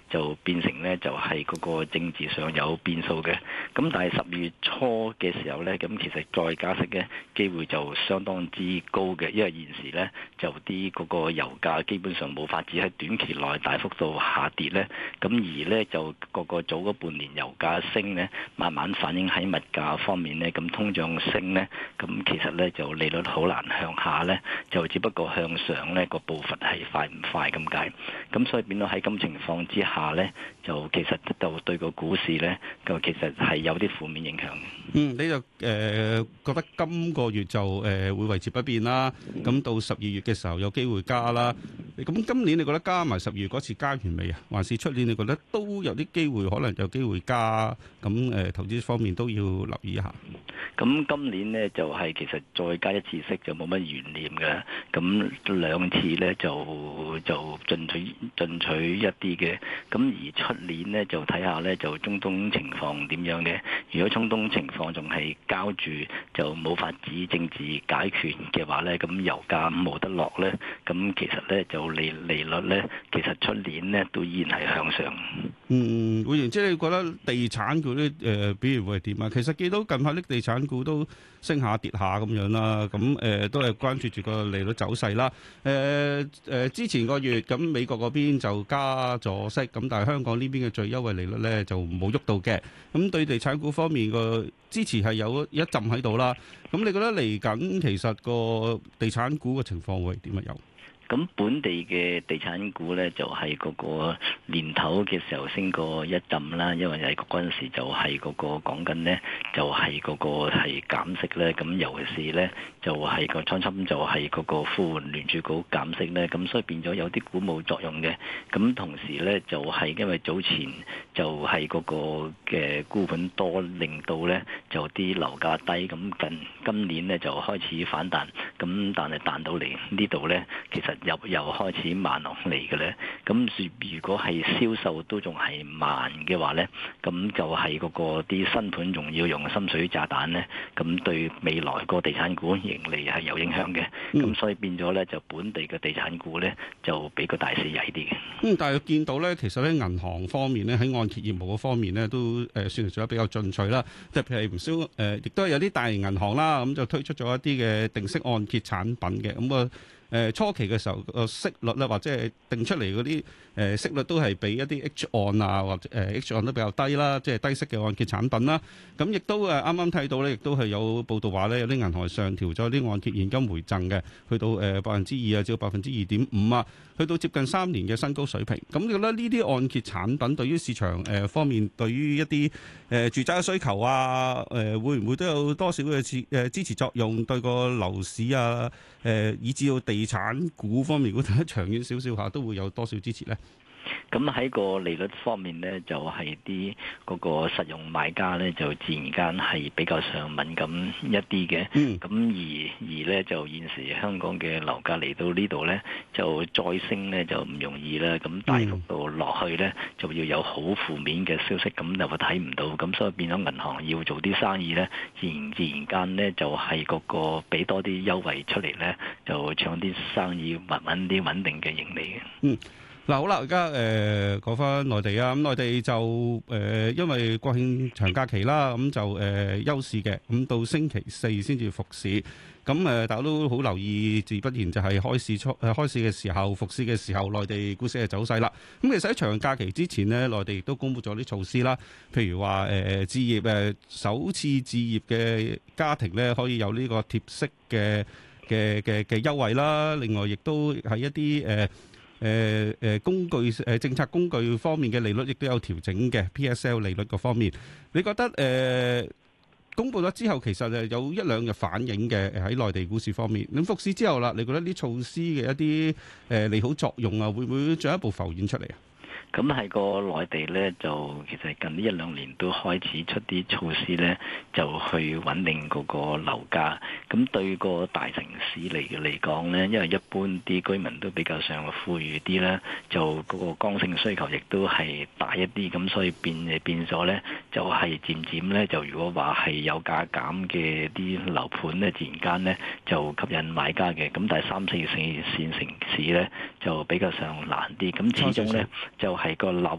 就變成咧就係嗰個政治上有變數嘅。咁但係12月初嘅時候咧，咁其實再加息嘅機會就相當之高嘅，因為現時咧就啲嗰個油價基本上冇法子喺短期內大幅度下跌咧，咁而咧就個早嗰半年油價升咧，慢慢反映喺物價方面咧，咁通脹升咧，咁其實咧就利率好難向下咧，就只不過向上咧個步伐係快唔快咁解，咁所以變到喺咁情況之下咧，就其實就對個股市咧，就其實係有啲負面影響嘅。 你就覺得今個月就會維持不變啦，咁到12月嘅時候有機會加啦。咁今年你覺得加埋12月嗰次加完未啊？還是出年你覺得都有啲機會，可能有機會加？咁投資方面都要留意一下。 咁今年呢，就係其實再加一次息就冇乜懸念嘅，咁2次呢，就進取一啲嘅，咁而出年呢，就睇下呢，就中東情況點樣嘅。如果中東情況仲係膠住就冇法子政治解決嘅話呢，咁油價冇得落呢，咁其實呢，就利率呢，其實出年呢，都依然係向上。 會員即係你覺得地產股啲表現會係點啊？其實見到近排啲地產股都升下跌下咁樣啦，咁都係關注住個利率走勢啦。之前個月咁美國嗰邊就加咗息，咁但係香港呢邊嘅最優惠利率咧就冇喐到嘅。咁對地產股方面個支持係有一浸喺度啦。咁你覺得嚟緊其實個地產股嘅情況會點啊？有？ 咁本地嘅地產股咧，就係嗰個年頭嘅時候升過一陣啦，因為喺嗰陣時就係嗰個講緊咧，就係嗰個係減息咧。咁尤其是咧，就係個初心就係嗰個呼喚聯儲局減息咧，咁所以變咗有啲鼓舞作用嘅。咁同時咧，就係因為早前就係嗰個嘅沽盤多，令到咧就啲樓價低。咁今年咧就開始反彈，咁但係彈到嚟呢度咧，其實又開始慢落嚟嘅咧，咁如果係銷售都仲係慢嘅話咧，咁就係嗰個啲新盤仲要用深水炸彈咧，咁對未來個地產股盈利係有影響嘅，咁所以變咗咧就本地嘅地產股咧就比個大市曳啲嘅。 但係見到咧，其實咧銀行方面咧喺按揭業務嗰方面咧都算係做得比較進取啦，特別係唔少亦都係有啲大型銀行啦，咁就推出咗一啲嘅定息按揭產品嘅，咁初期嘅時候個息率咧，或者係定出嚟嗰啲息率都係比一啲 H 按啊，或者H 按都比較低啦，即係低息嘅按揭產品啦。咁亦都啱啱睇到咧，亦都係有報道話咧，有啲銀行上調咗啲按揭現金回贈嘅，去到2%啊，至到2.5%啊，去到接近3年嘅新高水平。咁你覺得呢啲按揭產品對於市場方面，對於一啲住宅嘅需求啊，會唔會都有多少嘅支持作用？對個樓市啊，以至到地產股方面，如果睇得長遠少少下，都會有多少支持呢？ 咁喺個利率方面呢，就係啲嗰個實用買家呢，就自然間係比較上敏感一啲嘅。咁而呢，就現時香港嘅樓價嚟到呢度呢，就再升呢，就唔容易啦。咁大幅度落去呢，就要有好負面嘅消息，咁就睇唔到。咁所以變咗銀行要做啲生意呢，自然間呢，就係嗰個俾多啲優惠出嚟呢，就搶啲生意，揾啲穩定嘅盈利嘅。 嗱好啦，而家講翻內地啊，咁內地就因為國慶長假期啦，咁就休市嘅，咁到星期4先至復市。咁大家都好留意，自不然就係開市嘅時候、復市嘅時候，內地股市嘅走勢啦。咁其實喺長假期之前呢，內地亦都公布咗啲措施啦，譬如話置業首次置業嘅家庭咧，可以有呢個貼息嘅優惠啦。另外，亦都係一啲工具政策工具方面嘅利率亦都有調整嘅 PSL 利率嗰方面，你覺得公布咗之後，其實有1-2日反映嘅喺內地股市方面。咁復市之後啦，你覺得啲措施嘅一啲利好作用啊，會唔會進一步浮現出嚟啊？ 咁喺個內地咧，就其實近呢1-2年都開始出啲措施咧，就去穩定嗰個樓價。咁對個大城市嚟講咧，因為一般啲居民都比較上富裕啲啦，就嗰個剛性需求亦都係大一啲，咁所以變咗咧，就係漸漸咧，就如果話係有價減嘅啲樓盤咧，自然間咧就吸引買家嘅。咁但係3、4線城市咧就比較上難啲。咁始終咧就係個樓